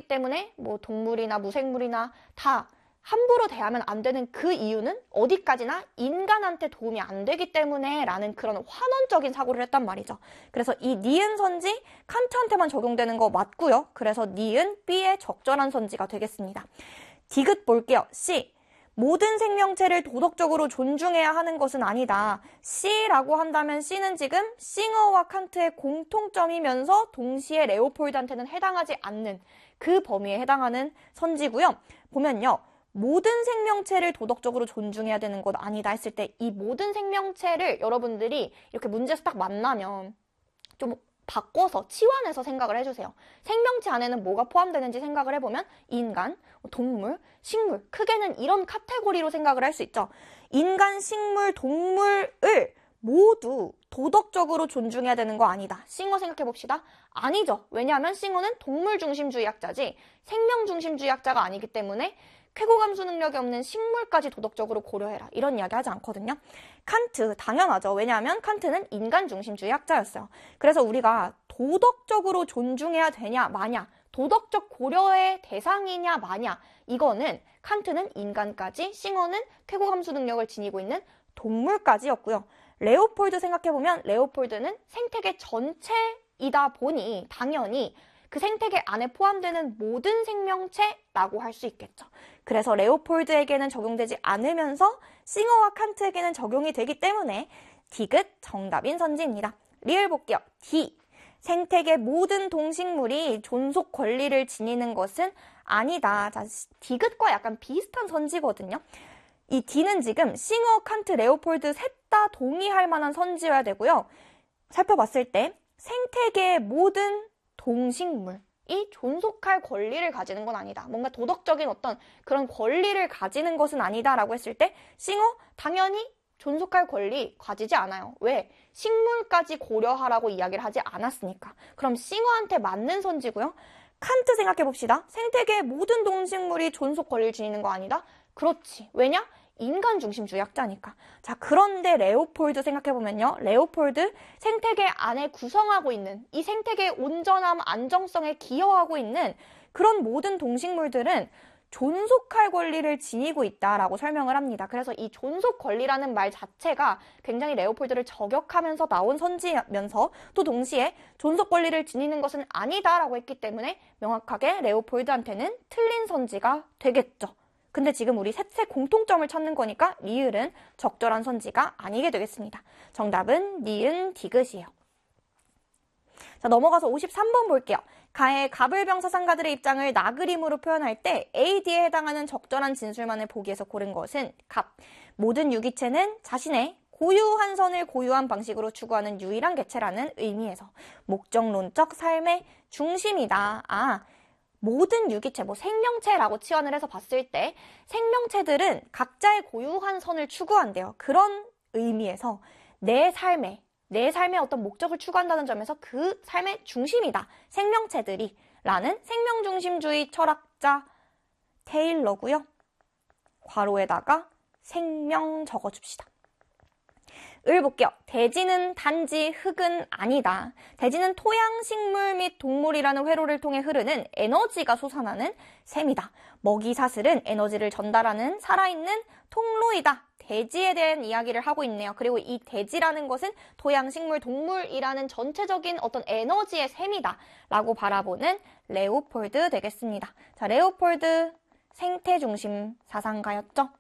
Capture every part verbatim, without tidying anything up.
때문에 뭐 동물이나 무생물이나 다 함부로 대하면 안 되는 그 이유는 어디까지나 인간한테 도움이 안 되기 때문에 라는 그런 환원적인 사고를 했단 말이죠. 그래서 이 니은 선지 칸트한테만 적용되는 거 맞고요. 그래서 니은 B의 적절한 선지가 되겠습니다. 디귿 볼게요. C. 모든 생명체를 도덕적으로 존중해야 하는 것은 아니다. C라고 한다면 C는 지금 싱어와 칸트의 공통점이면서 동시에 레오폴드한테는 해당하지 않는 그 범위에 해당하는 선지고요. 보면요. 모든 생명체를 도덕적으로 존중해야 되는 것 아니다 했을 때 이 모든 생명체를 여러분들이 이렇게 문제에서 딱 만나면 좀 바꿔서 치환해서 생각을 해주세요. 생명체 안에는 뭐가 포함되는지 생각을 해보면 인간, 동물, 식물, 크게는 이런 카테고리로 생각을 할 수 있죠. 인간, 식물, 동물을 모두 도덕적으로 존중해야 되는 거 아니다. 싱어 생각해봅시다. 아니죠. 왜냐하면 싱어는 동물 중심주의학자지 생명 중심주의학자가 아니기 때문에 쾌고감수 능력이 없는 식물까지 도덕적으로 고려해라. 이런 이야기 하지 않거든요. 칸트, 당연하죠. 왜냐하면 칸트는 인간 중심주의 학자였어요. 그래서 우리가 도덕적으로 존중해야 되냐 마냐, 도덕적 고려의 대상이냐 마냐, 이거는 칸트는 인간까지, 싱어는 쾌고감수 능력을 지니고 있는 동물까지였고요. 레오폴드 생각해보면 레오폴드는 생태계 전체이다 보니 당연히 그 생태계 안에 포함되는 모든 생명체라고 할 수 있겠죠. 그래서 레오폴드에게는 적용되지 않으면서 싱어와 칸트에게는 적용이 되기 때문에 디귿 정답인 선지입니다. 리을 볼게요. D. 생태계 모든 동식물이 존속 권리를 지니는 것은 아니다. 자, 디귿과 약간 비슷한 선지거든요. 이 D는 지금 싱어, 칸트, 레오폴드 셋 다 동의할 만한 선지여야 되고요. 살펴봤을 때 생태계의 모든 동식물이 존속할 권리를 가지는 건 아니다. 뭔가 도덕적인 어떤 그런 권리를 가지는 것은 아니다라고 했을 때 싱어 당연히 존속할 권리 가지지 않아요. 왜? 식물까지 고려하라고 이야기를 하지 않았으니까. 그럼 싱어한테 맞는 선지고요. 칸트 생각해봅시다. 생태계의 모든 동식물이 존속 권리를 지니는 거 아니다? 그렇지. 왜냐? 인간 중심주의 학자니까. 자, 그런데 레오폴드 생각해보면요. 레오폴드 생태계 안에 구성하고 있는 이 생태계의 온전함, 안정성에 기여하고 있는 그런 모든 동식물들은 존속할 권리를 지니고 있다라고 설명을 합니다. 그래서 이 존속 권리라는 말 자체가 굉장히 레오폴드를 저격하면서 나온 선지면서 또 동시에 존속 권리를 지니는 것은 아니다라고 했기 때문에 명확하게 레오폴드한테는 틀린 선지가 되겠죠. 근데 지금 우리 셋의 공통점을 찾는 거니까 리을은 적절한 선지가 아니게 되겠습니다. 정답은 니은 디귿이에요. 자, 넘어가서 오십삼 번 볼게요. 가의 가불병 사상가들의 입장을 나그림으로 표현할 때 A, D에 해당하는 적절한 진술만을 보기에서 고른 것은 갑. 모든 유기체는 자신의 고유한 선을 고유한 방식으로 추구하는 유일한 개체라는 의미에서 목적론적 삶의 중심이다. 아, 모든 유기체, 뭐 생명체라고 치환을 해서 봤을 때 생명체들은 각자의 고유한 선을 추구한대요. 그런 의미에서 내 삶에, 내 삶의 어떤 목적을 추구한다는 점에서 그 삶의 중심이다. 생명체들이 라는 생명중심주의 철학자 테일러고요. 괄호에다가 생명 적어줍시다. 을 볼게요. 대지는 단지 흙은 아니다. 대지는 토양, 식물 및 동물이라는 회로를 통해 흐르는 에너지가 솟아나는 셈이다. 먹이 사슬은 에너지를 전달하는 살아있는 통로이다. 대지에 대한 이야기를 하고 있네요. 그리고 이 대지라는 것은 토양, 식물, 동물이라는 전체적인 어떤 에너지의 셈이다 라고 바라보는 레오폴드 되겠습니다. 자, 레오폴드 생태중심 사상가였죠.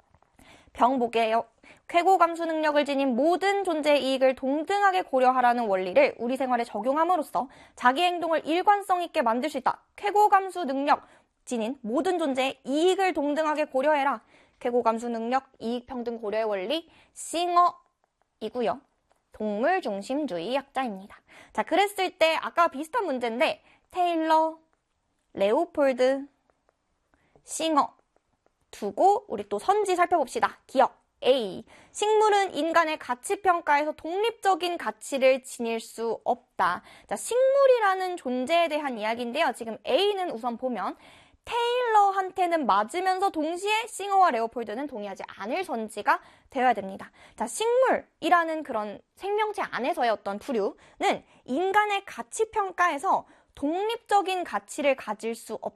병 보게요. 쾌고감수 능력을 지닌 모든 존재의 이익을 동등하게 고려하라는 원리를 우리 생활에 적용함으로써 자기 행동을 일관성 있게 만들 수 있다. 쾌고감수 능력 지닌 모든 존재의 이익을 동등하게 고려해라. 쾌고감수 능력, 이익평등 고려의 원리, 싱어이고요. 동물 중심주의 학자입니다. 자, 그랬을 때 아까 비슷한 문제인데 테일러, 레오폴드, 싱어 두고 우리 또 선지 살펴봅시다. 기억 A. 식물은 인간의 가치평가에서 독립적인 가치를 지닐 수 없다. 자, 식물이라는 존재에 대한 이야기인데요. 지금 A는 우선 보면 테일러한테는 맞으면서 동시에 싱어와 레오폴드는 동의하지 않을 선지가 되어야 됩니다. 자, 식물이라는 그런 생명체 안에서의 어떤 부류는 인간의 가치평가에서 독립적인 가치를 가질 수